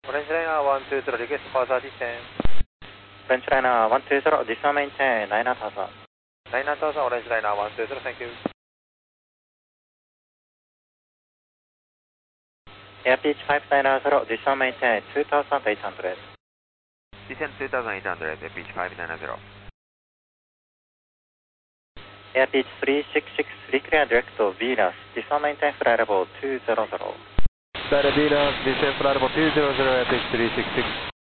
Orange Liner 120, request further descent. French Liner 120, descend maintain 9000. 9000, Orange Liner 120, thank you. Air pitch 590, descend maintain 2800. Descent 2800, pitch 590. Air pitch 366, reclear direct to Venus, descend maintain flight level 200. Venus, descend flight level 200, air pitch 366.